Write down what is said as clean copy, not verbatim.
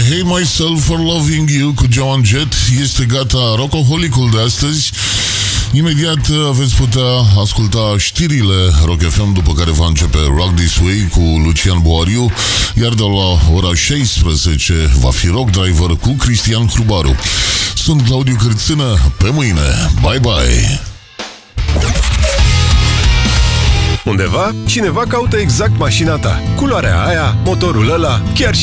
Hate Myself for Loving You cu Joan Jett. Este gata Rocoholicul de astăzi. Imediat veți putea asculta știrile Rock FM, după care va începe Rock This Way cu Lucian Boariu, iar de la ora 16 va fi Rock Driver cu Cristian Hrubaru. Sunt Claudiu Cârțână, pe mâine. Bye bye! Undeva, cineva caută exact mașina ta. Culoarea aia, motorul ăla, chiar